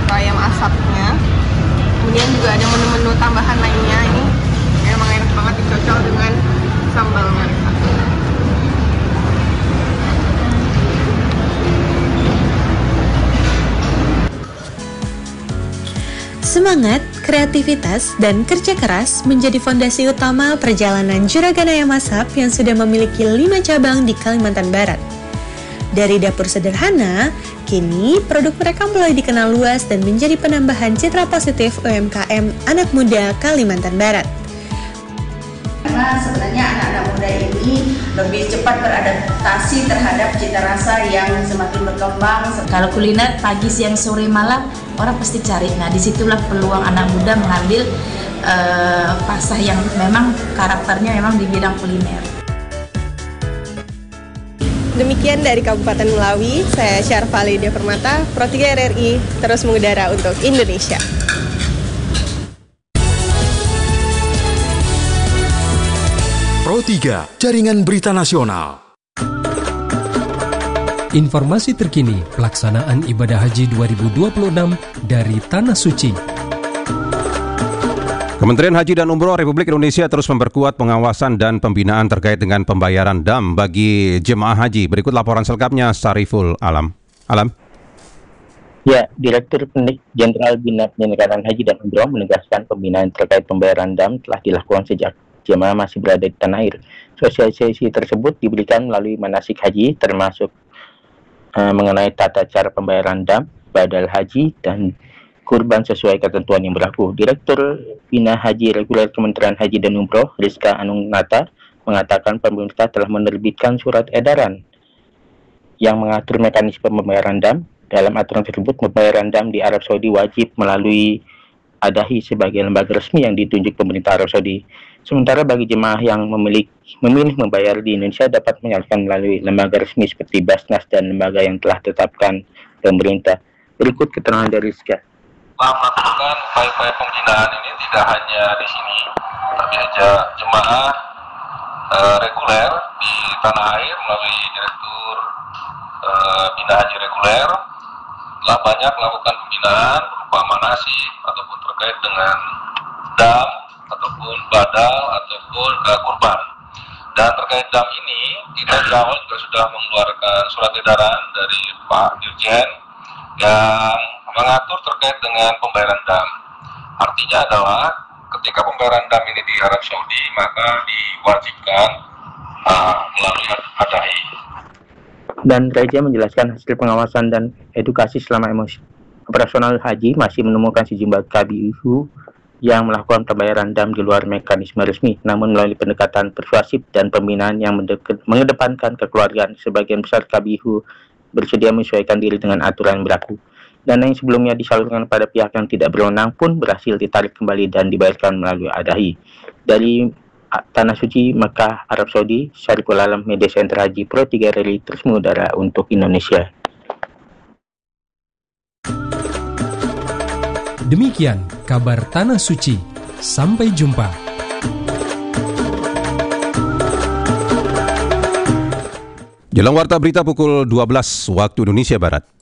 soto ayam asapnya. Kemudian juga ada menu-menu tambahan lainnya. Ini emang enak banget, dicocol dengan sambal mereka. Semangat, kreativitas, dan kerja keras menjadi fondasi utama perjalanan Juragan Ayam Asap yang sudah memiliki 5 cabang di Kalimantan Barat. Dari dapur sederhana, kini produk mereka mulai dikenal luas dan menjadi penambahan citra positif UMKM anak muda Kalimantan Barat. Karena sebenarnya anak-anak muda ini lebih cepat beradaptasi terhadap cita rasa yang semakin berkembang. Kalau kuliner pagi, siang, sore, malam, orang pasti cari. Nah, disitulah peluang anak muda mengambil pasar yang memang karakternya memang di bidang kuliner. Demikian dari Kabupaten Melawi, saya Syarfa Lydia Permata, Pro 3 RRI, terus mengudara untuk Indonesia. Pro 3, Jaringan Berita Nasional. Informasi terkini pelaksanaan ibadah haji 2026 dari Tanah Suci. Kementerian Haji dan Umroh Republik Indonesia terus memperkuat pengawasan dan pembinaan terkait dengan pembayaran dam bagi jemaah haji. Berikut laporan selengkapnya Sariful Alam. Ya, Direktur Jenderal Bina Penyelenggaraan Haji dan Umroh menegaskan pembinaan terkait pembayaran dam telah dilakukan sejak jemaah masih berada di tanah air. Sosialisasi tersebut diberikan melalui manasik haji, termasuk mengenai tata cara pembayaran dam, badal haji, dan kurban sesuai ketentuan yang berlaku. Direktur Bina Haji Reguler Kementerian Haji dan Umroh, Rizka Anungnata, mengatakan pemerintah telah menerbitkan surat edaran yang mengatur mekanisme pembayaran dam. Dalam aturan tersebut, pembayaran dam di Arab Saudi wajib melalui Adahi sebagai lembaga resmi yang ditunjuk pemerintah Arab Saudi. Sementara bagi jemaah yang memilih membayar di Indonesia dapat menyalurkan melalui lembaga resmi seperti Basnas dan lembaga yang telah ditetapkan pemerintah. Berikut keterangan dari Rizka. Melakukan upaya-upaya pembinaan ini tidak hanya di sini, tapi saja jemaah reguler di tanah air melalui Direktur Bina Haji Reguler telah banyak melakukan pembinaan berupa manasik ataupun terkait dengan dam ataupun badal ataupun kurban. Dan terkait dam ini kita di awal juga sudah mengeluarkan surat edaran dari Pak Dirjen yang mengatur terkait dengan pembayaran dam. Artinya adalah ketika pembayaran dam ini di Arab Saudi, maka diwajibkan melalui Adahi. Dan Raja menjelaskan hasil pengawasan dan edukasi selama operasional haji masih menemukan sejumlah KBIU yang melakukan pembayaran dam di luar mekanisme resmi, namun melalui pendekatan persuasif dan pembinaan yang mengedepankan kekeluargaan. Sebagian besar KBIU bersedia menyesuaikan diri dengan aturan yang berlaku. Dana yang sebelumnya disalurkan pada pihak yang tidak berwenang pun berhasil ditarik kembali dan dibayarkan melalui Adahi. Dari Tanah Suci, Mekah, Arab Saudi, Syariful Alam, Media Center Haji Pro 3 RRI terus mengudara untuk Indonesia. Demikian kabar Tanah Suci. Sampai jumpa. Jelang warta berita pukul 12 waktu Indonesia Barat.